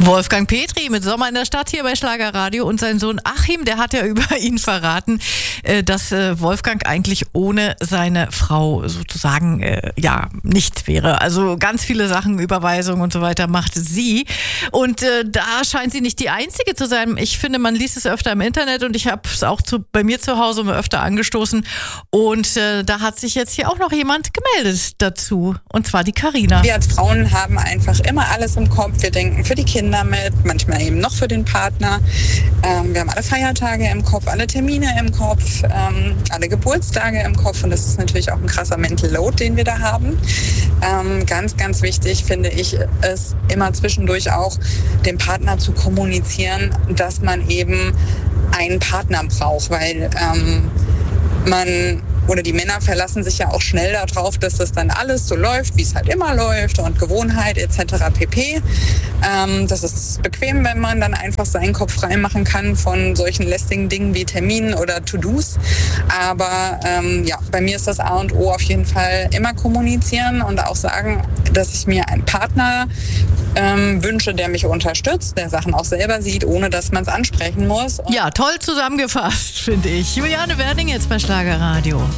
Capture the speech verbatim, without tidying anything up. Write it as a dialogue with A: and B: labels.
A: Wolfgang Petri mit Sommer in der Stadt hier bei Schlagerradio und sein Sohn Achim, der hat ja über ihn verraten, dass Wolfgang eigentlich ohne seine Frau sozusagen ja nichts wäre. Also ganz viele Sachen, Überweisungen und so weiter macht sie und da scheint sie nicht die Einzige zu sein. Ich finde, man liest es öfter im Internet und ich habe es auch zu, bei mir zu Hause öfter angestoßen und da hat sich jetzt hier auch noch jemand gemeldet dazu und zwar die Carina.
B: Wir als Frauen haben einfach immer alles im Kopf. Wir denken für die Kinder mit, manchmal eben noch für den Partner. Ähm, wir haben alle Feiertage im Kopf, alle Termine im Kopf, ähm, alle Geburtstage im Kopf und das ist natürlich auch ein krasser Mental Load, den wir da haben. Ähm, ganz, ganz wichtig finde ich es immer zwischendurch auch, dem Partner zu kommunizieren, dass man eben einen Partner braucht, weil ähm, man oder die Männer verlassen sich ja auch schnell darauf, dass das dann alles so läuft, wie es halt immer läuft und Gewohnheit et cetera pp. Ähm, das ist bequem, wenn man dann einfach seinen Kopf frei machen kann von solchen lästigen Dingen wie Terminen oder To-Dos. Aber ähm, ja, bei mir ist das A und O auf jeden Fall immer kommunizieren und auch sagen, dass ich mir einen Partner ähm, wünsche, der mich unterstützt, der Sachen auch selber sieht, ohne dass man es ansprechen muss.
A: Ja, toll zusammengefasst, finde ich. Juliane Werding jetzt bei Schlagerradio.